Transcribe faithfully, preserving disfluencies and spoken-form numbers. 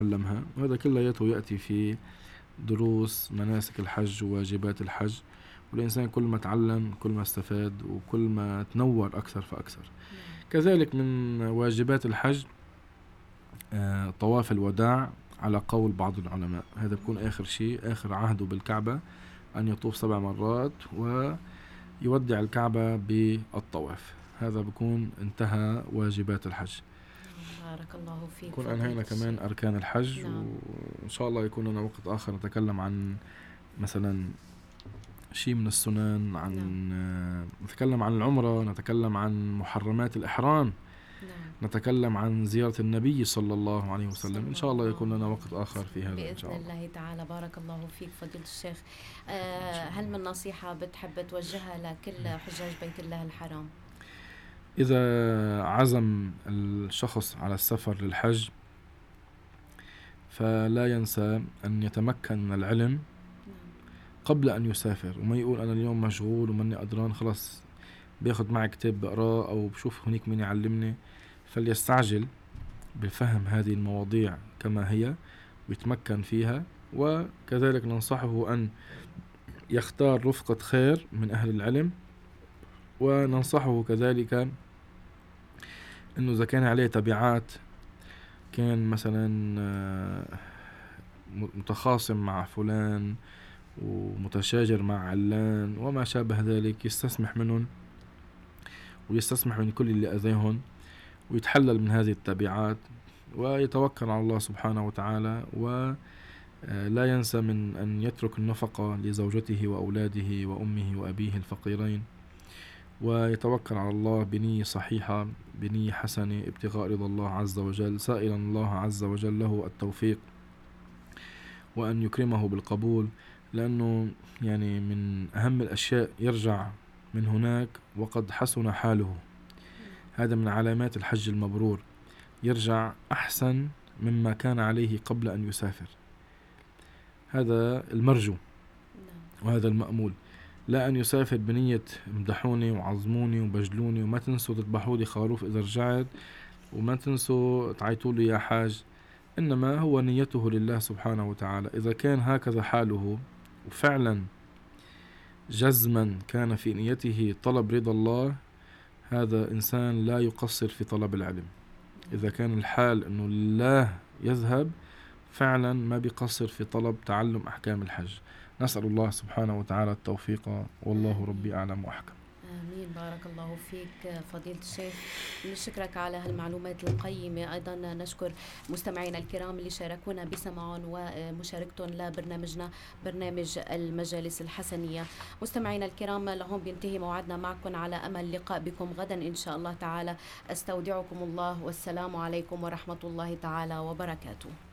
علمها، وهذا كلياته يأتي في دروس مناسك الحج وواجبات الحج. والإنسان كل ما تعلم كل ما استفاد وكل ما تنور أكثر فأكثر. نعم. كذلك من واجبات الحج آه، طواف الوداع على قول بعض العلماء، هذا بيكون آخر شيء، آخر عهده بالكعبة أن يطوف سبع مرات ويودع الكعبة بالطواف. هذا بيكون انتهى واجبات الحج. بارك الله فيك. يكون فضيلة أنهينا كمان الشيخ. أركان الحج. نعم. وإن شاء الله يكون لنا وقت آخر نتكلم عن مثلا شيء من السنن، عن نعم. آه، نتكلم عن العمرة، نتكلم عن محرمات الإحرام، نعم. نتكلم عن زيارة النبي صلى الله عليه وسلم. صلى إن شاء الله الله يكون لنا عليه وقت آخر في هذا إن بإذن شاء الله. الله تعالى. بارك الله فيك فضيلة الشيخ. آه هل من نصيحة بتحب توجهها لكل حجاج بيت الله الحرام؟ إذا عزم الشخص على السفر للحج فلا ينسى أن يتمكن من العلم نعم. قبل أن يسافر، وما يقول أنا اليوم مشغول وماني قدران خلاص بياخد معي كتاب بقراه أو بشوف هنيك مين يعلمني. فليستعجل بفهم هذه المواضيع كما هي ويتمكن فيها. وكذلك ننصحه أن يختار رفقة خير من أهل العلم، وننصحه كذلك أنه إذا كان عليه تبعات، كان مثلا آه، متخاصم مع فلان ومتشاجر مع علان وما شابه ذلك، يستسمح منهم ويستسمح من كل اللي أذيهم ويتحلل من هذه التبعات ويتوكل على الله سبحانه وتعالى. ولا ينسى من أن يترك النفقة لزوجته وأولاده وأمه وأبيه الفقيرين، ويتوكل على الله بنية صحيحة، بنية حسنة، ابتغاء رضا الله عز وجل، سائلا الله عز وجل له التوفيق وأن يكرمه بالقبول. لأنه يعني من أهم الأشياء يرجع من هناك وقد حسن حاله. هذا من علامات الحج المبرور، يرجع أحسن مما كان عليه قبل أن يسافر. هذا المرجو وهذا المأمول، لا أن يسافر بنية امدحوني وعظموني وبجلوني وما تنسوا تذبحوا لي خروف إذا رجعت وما تنسوا تعيطوا لي يا حاج. إنما هو نيته لله سبحانه وتعالى. إذا كان هكذا حاله وفعلا جزما كان في نيته طلب رضا الله، هذا إنسان لا يقصر في طلب العلم. إذا كان الحال أنه الله يذهب فعلا ما بيقصر في طلب تعلم أحكام الحج. نسأل الله سبحانه وتعالى التوفيق، والله ربي أعلم وأحكم. آمين. بارك الله فيك فضيلة الشيخ. نشكرك على هالمعلومات القيمة. أيضا نشكر مستمعينا الكرام اللي شاركونا بسمعهم ومشاركتهم لبرنامجنا برنامج المجالس الحسنية. مستمعينا الكرام، لهم بينتهي موعدنا معكم، على أمل لقاء بكم غدا إن شاء الله تعالى. أستودعكم الله والسلام عليكم ورحمة الله تعالى وبركاته.